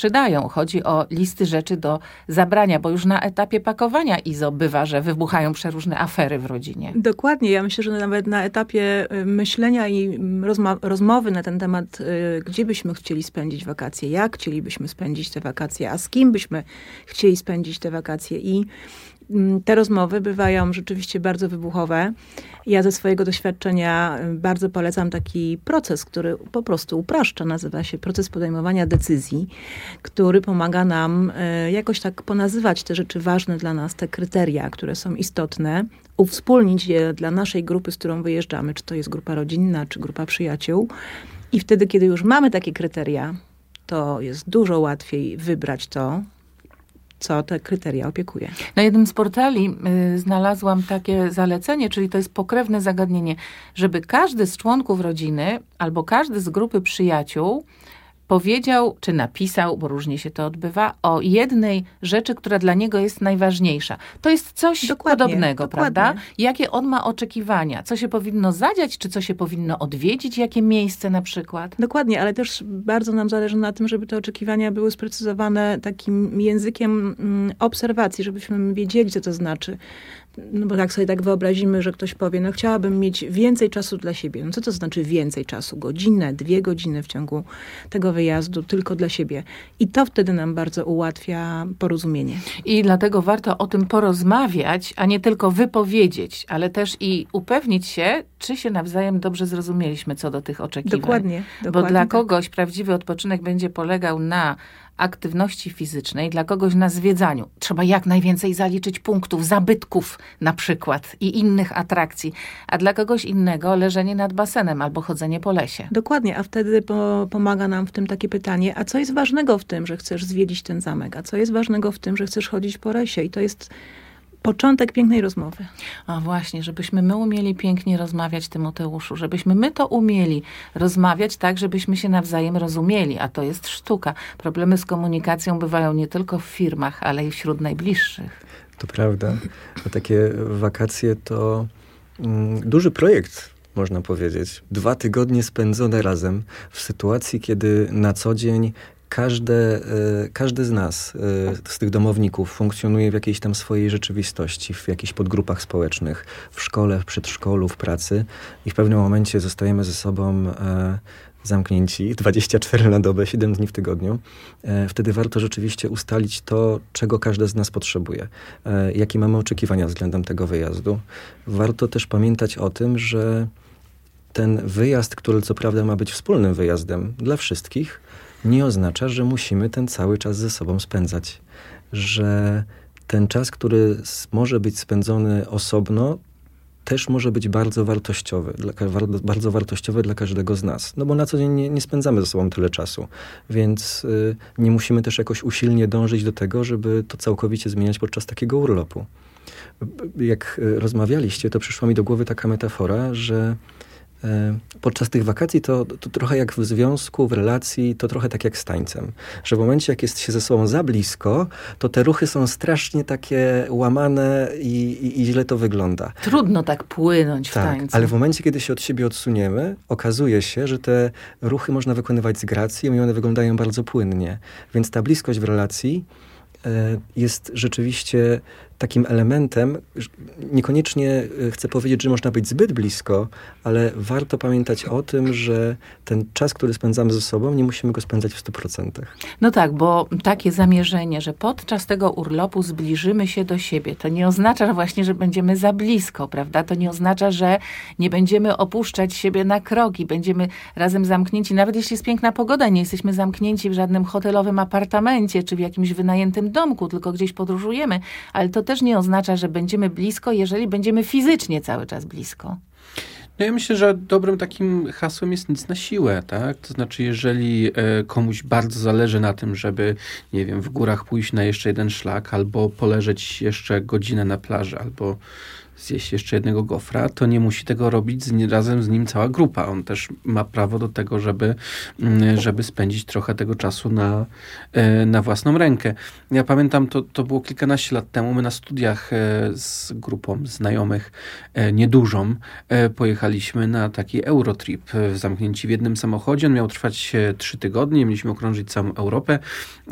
przydają. Chodzi o listy rzeczy do zabrania, bo już na etapie pakowania Izo bywa, że wybuchają przeróżne afery w rodzinie. Dokładnie. Ja myślę, że nawet na etapie myślenia i rozmowy na ten temat, gdzie byśmy chcieli spędzić wakacje, jak chcielibyśmy spędzić te wakacje, a z kim byśmy chcieli spędzić te wakacje. I te rozmowy bywają rzeczywiście bardzo wybuchowe. Ja ze swojego doświadczenia bardzo polecam taki proces, który po prostu upraszcza. Nazywa się proces podejmowania decyzji, który pomaga nam jakoś tak ponazywać te rzeczy ważne dla nas, te kryteria, które są istotne, uwspólnić je dla naszej grupy, z którą wyjeżdżamy, czy to jest grupa rodzinna, czy grupa przyjaciół. I wtedy, kiedy już mamy takie kryteria, to jest dużo łatwiej wybrać to, co te kryteria opiekuje. Na jednym z portali znalazłam takie zalecenie, czyli to jest pokrewne zagadnienie, żeby każdy z członków rodziny albo każdy z grupy przyjaciół powiedział, czy napisał, bo różnie się to odbywa, o jednej rzeczy, która dla niego jest najważniejsza. To jest coś podobnego, prawda? Jakie on ma oczekiwania? Co się powinno zadziać, czy co się powinno odwiedzić? Jakie miejsce na przykład? Dokładnie, ale też bardzo nam zależy na tym, żeby te oczekiwania były sprecyzowane takim językiem obserwacji, żebyśmy wiedzieli, co to znaczy. No bo tak sobie tak wyobrazimy, że ktoś powie, no chciałabym mieć więcej czasu dla siebie. No co to znaczy więcej czasu? Godzinę, 2 godziny w ciągu tego wyjazdu tylko dla siebie. I to wtedy nam bardzo ułatwia porozumienie. I dlatego warto o tym porozmawiać, a nie tylko wypowiedzieć, ale też i upewnić się, czy się nawzajem dobrze zrozumieliśmy co do tych oczekiwań. Dokładnie. Bo dla kogoś prawdziwy odpoczynek będzie polegał na aktywności fizycznej, dla kogoś na zwiedzaniu. Trzeba jak najwięcej zaliczyć punktów, zabytków na przykład i innych atrakcji, a dla kogoś innego leżenie nad basenem albo chodzenie po lesie. Dokładnie, a wtedy pomaga nam w tym takie pytanie, a co jest ważnego w tym, że chcesz zwiedzić ten zamek, a co jest ważnego w tym, że chcesz chodzić po lesie i to jest początek pięknej rozmowy. A właśnie, żebyśmy my umieli pięknie rozmawiać, Tymoteuszu, żebyśmy my to umieli rozmawiać tak, żebyśmy się nawzajem rozumieli, a to jest sztuka. Problemy z komunikacją bywają nie tylko w firmach, ale i wśród najbliższych. To prawda. A takie wakacje to duży projekt, można powiedzieć. 2 tygodnie spędzone razem w sytuacji, kiedy na co dzień każdy z nas, z tych domowników, funkcjonuje w jakiejś tam swojej rzeczywistości, w jakichś podgrupach społecznych, w szkole, w przedszkolu, w pracy i w pewnym momencie zostajemy ze sobą zamknięci 24 na dobę, 7 dni w tygodniu. Wtedy warto rzeczywiście ustalić to, czego każdy z nas potrzebuje. Jakie mamy oczekiwania względem tego wyjazdu. Warto też pamiętać o tym, że ten wyjazd, który co prawda ma być wspólnym wyjazdem dla wszystkich, nie oznacza, że musimy ten cały czas ze sobą spędzać. Że ten czas, który może być spędzony osobno, też może być bardzo wartościowy dla każdego z nas. No bo na co dzień nie spędzamy ze sobą tyle czasu. Więc nie musimy też jakoś usilnie dążyć do tego, żeby to całkowicie zmieniać podczas takiego urlopu. Jak rozmawialiście, to przyszła mi do głowy taka metafora, że podczas tych wakacji to trochę jak w związku, w relacji, to trochę tak jak z tańcem. Że w momencie, jak jest się ze sobą za blisko, to te ruchy są strasznie takie łamane i źle to wygląda. Trudno tak płynąć w tańcu. Ale w momencie, kiedy się od siebie odsuniemy, okazuje się, że te ruchy można wykonywać z gracją i one wyglądają bardzo płynnie. Więc ta bliskość w relacji jest rzeczywiście takim elementem, niekoniecznie chcę powiedzieć, że można być zbyt blisko, ale warto pamiętać o tym, że ten czas, który spędzamy ze sobą, nie musimy go spędzać w 100%. No tak, bo takie zamierzenie, że podczas tego urlopu zbliżymy się do siebie, to nie oznacza właśnie, że będziemy za blisko, prawda? To nie oznacza, że nie będziemy opuszczać siebie na kroki, będziemy razem zamknięci, nawet jeśli jest piękna pogoda, nie jesteśmy zamknięci w żadnym hotelowym apartamencie, czy w jakimś wynajętym domku, tylko gdzieś podróżujemy, ale to też nie oznacza, że będziemy blisko, jeżeli będziemy fizycznie cały czas blisko. No ja myślę, że dobrym takim hasłem jest nic na siłę, tak? To znaczy, jeżeli komuś bardzo zależy na tym, żeby, nie wiem, w górach pójść na jeszcze jeden szlak, albo poleżeć jeszcze godzinę na plaży, albo zjeść jeszcze jednego gofra, to nie musi tego robić razem z nim cała grupa. On też ma prawo do tego, żeby spędzić trochę tego czasu na własną rękę. Ja pamiętam, to było kilkanaście lat temu, my na studiach z grupą znajomych, niedużą, pojechaliśmy na taki Eurotrip, zamknięci w jednym samochodzie. On miał trwać 3 tygodnie, mieliśmy okrążyć całą Europę.